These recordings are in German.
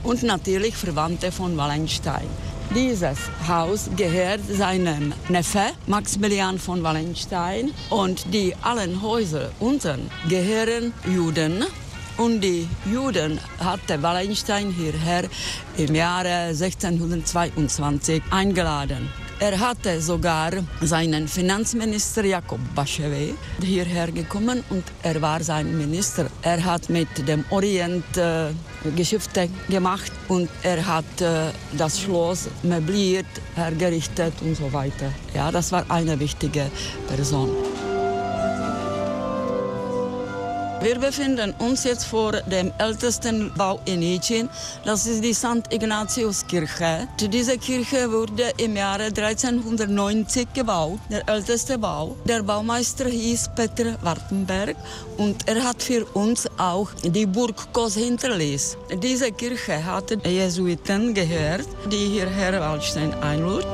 und natürlich Verwandte von Wallenstein. Dieses Haus gehört seinem Neffe Maximilian von Wallenstein und die allen Häuser unten gehören Juden. Und die Juden hatte Wallenstein hierher im Jahre 1622 eingeladen. Er hatte sogar seinen Finanzminister Jakob Baschewitsch hierher gekommen und er war sein Minister. Er hat mit dem Orient Geschäfte gemacht und er hat das Schloss möbliert, hergerichtet und so weiter. Ja, das war eine wichtige Person. Wir befinden uns jetzt vor dem ältesten Bau in Jičín. Das ist die St. Ignatiuskirche. Diese Kirche wurde im Jahre 1390 gebaut, der älteste Bau. Der Baumeister hieß Petr Wartenberg und er hat für uns auch die Burg Kos hinterließ. Diese Kirche hatte Jesuiten gehört, die hierher Waldstein einlud.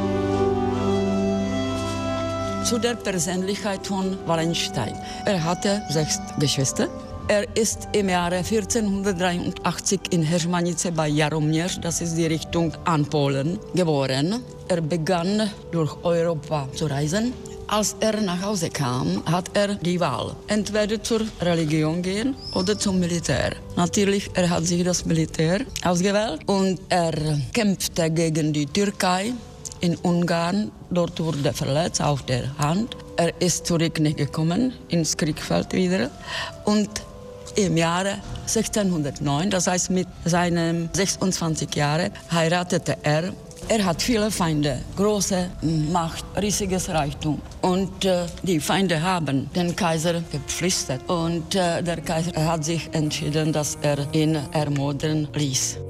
Zu der Persönlichkeit von Wallenstein. Er hatte 6 Geschwister. Er ist im Jahre 1483 in Heřmanice bei Jaromíř, das ist die Richtung an Polen, geboren. Er begann durch Europa zu reisen. Als er nach Hause kam, hat er die Wahl. Entweder zur Religion gehen oder zum Militär. Natürlich, er hat sich das Militär ausgewählt und er kämpfte gegen die Türkei. In Ungarn, dort wurde er verletzt auf der Hand. Er ist zurück nicht gekommen, ins Kriegfeld wieder. Und im Jahre 1609, das heißt mit seinen 26 Jahren, heiratete er. Er hat viele Feinde, große Macht, riesiges Reichtum. Und die Feinde haben den Kaiser gepflichtet. Und der Kaiser hat sich entschieden, dass er ihn ermorden ließ.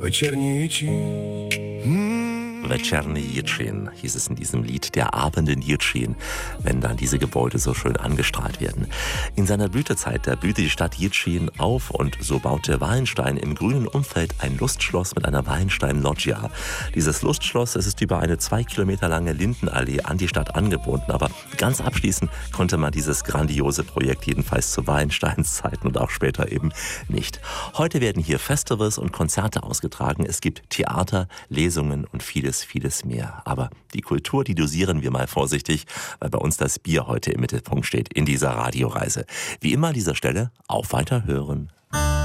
Večerní Jičín hieß es in diesem Lied, der Abend in Jičín, wenn dann diese Gebäude so schön angestrahlt werden. In seiner Blütezeit, da blühte die Stadt Jičín auf und so baute Wallenstein im grünen Umfeld ein Lustschloss mit einer Wallenstein-Loggia. Dieses Lustschloss, es ist über eine 2 Kilometer lange Lindenallee an die Stadt angebunden, aber ganz abschließen konnte man dieses grandiose Projekt jedenfalls zu Wallensteins Zeiten und auch später eben nicht. Heute werden hier Festivals und Konzerte ausgetragen, es gibt Theater, Lesungen und vieles mehr. Aber die Kultur, die dosieren wir mal vorsichtig, weil bei uns das Bier heute im Mittelpunkt steht in dieser Radioreise. Wie immer an dieser Stelle auf Weiterhören.